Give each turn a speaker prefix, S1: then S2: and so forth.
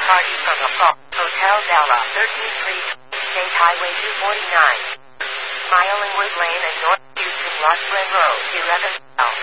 S1: party from Hotel Bella, 13th Street, State Highway 249. Mile Linwood Lane and North Houston Lost Glen Road, 11L.